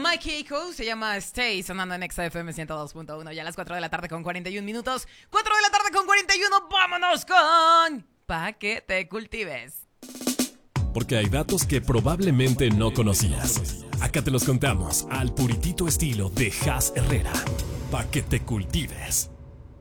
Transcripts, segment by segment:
Mike Eiko, se llama Stay, sonando en XFM 102.1. Ya a las 4 de la tarde con 41 minutos. 4 de la tarde con 41, vámonos con Pa' que te cultives. Porque hay datos que probablemente no conocías. Acá te los contamos al puritito estilo de Jas Herrera. Pa' que te cultives.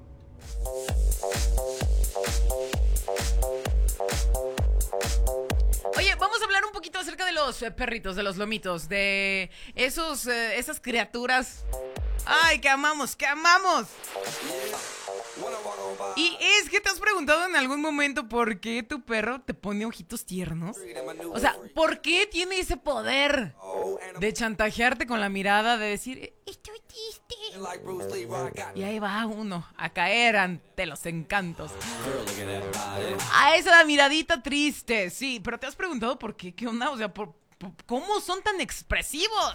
Oye, vamos a hablar un poquito acerca de los perritos, de los lomitos, de esas criaturas. ¡Ay, que amamos, que amamos! Y es que te has preguntado en algún momento por qué tu perro te pone ojitos tiernos. O sea, ¿por qué tiene ese poder de chantajearte con la mirada, de decir, estoy triste? Y ahí va uno a caer ante los encantos. A esa miradita triste, sí. Pero te has preguntado por qué, qué onda, o sea, ¿cómo son tan expresivos?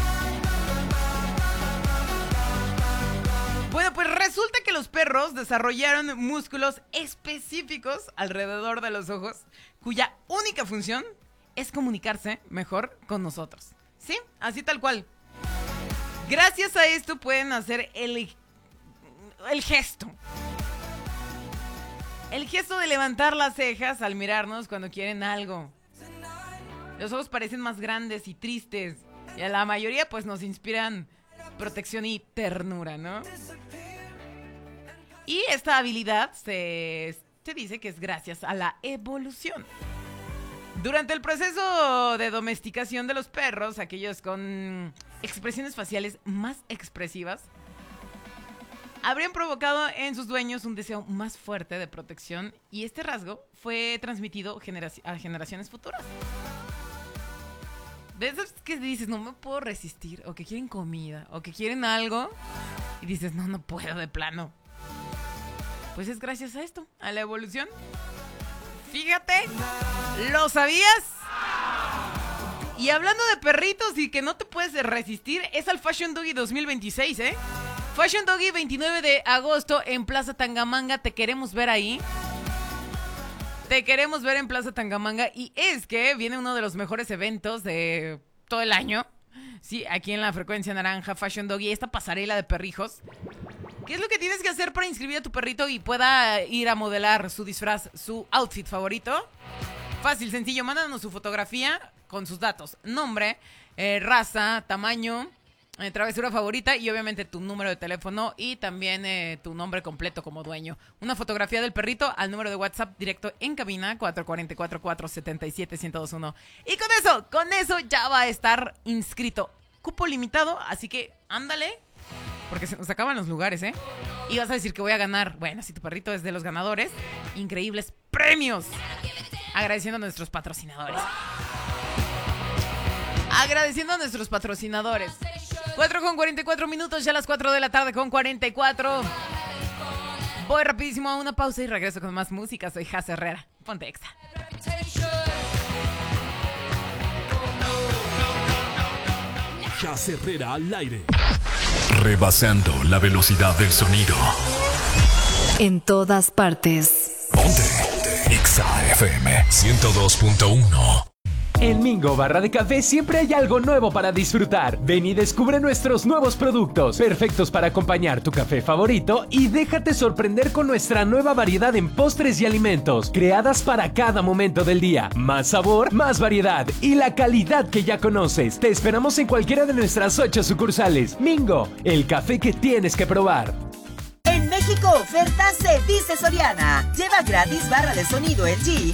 Bueno, pues resulta que los perros desarrollaron músculos específicos alrededor de los ojos, cuya única función es comunicarse mejor con nosotros. ¿Sí? Así tal cual. Gracias a esto pueden hacer el gesto. El gesto de levantar las cejas al mirarnos cuando quieren algo. Los ojos parecen más grandes y tristes, y a la mayoría pues nos inspiran protección y ternura, ¿no? Y esta habilidad se dice que es gracias a la evolución. Durante el proceso de domesticación de los perros, aquellos con expresiones faciales más expresivas habrían provocado en sus dueños un deseo más fuerte de protección, y este rasgo fue transmitido a generaciones futuras. De esas que dices, no me puedo resistir, o que quieren comida, o que quieren algo, y dices, no puedo de plano. Pues es gracias a esto, a la evolución. Fíjate, ¿lo sabías? Y hablando de perritos y que no te puedes resistir, es al Fashion Doggy 2026, ¿eh? Fashion Doggy 29 de agosto en Plaza Tangamanga, te queremos ver ahí. Te queremos ver en Plaza Tangamanga, y es que viene uno de los mejores eventos de todo el año. Sí, aquí en la Frecuencia Naranja, Fashion Doggy, esta pasarela de perrijos. ¿Qué es lo que tienes que hacer para inscribir a tu perrito y pueda ir a modelar su disfraz, su outfit favorito? Fácil, sencillo, mándanos su fotografía con sus datos: nombre, raza, tamaño, travesura favorita y obviamente tu número de teléfono y también tu nombre completo como dueño. Una fotografía del perrito al número de WhatsApp directo en cabina 444-477-1021. Y con eso ya va a estar inscrito. Cupo limitado, así que ándale, porque se nos acaban los lugares, ¿eh? Y vas a decir que voy a ganar. Bueno, si tu perrito es de los ganadores, increíbles premios. Agradeciendo a nuestros patrocinadores. 4 con 44 minutos, ya a las 4 de la tarde con 44. Voy rapidísimo a una pausa y regreso con más música. Soy Jas Herrera. Ponte Exa. Jas Herrera al aire. Rebasando la velocidad del sonido. En todas partes. Ponte Exa FM 102.1. En Mingo Barra de Café siempre hay algo nuevo para disfrutar. Ven y descubre nuestros nuevos productos, perfectos para acompañar tu café favorito, y déjate sorprender con nuestra nueva variedad en postres y alimentos, creadas para cada momento del día. Más sabor, más variedad y la calidad que ya conoces. Te esperamos en cualquiera de nuestras 8 sucursales. Mingo, el café que tienes que probar. En México, oferta se dice Soriana. Lleva gratis barra de sonido LG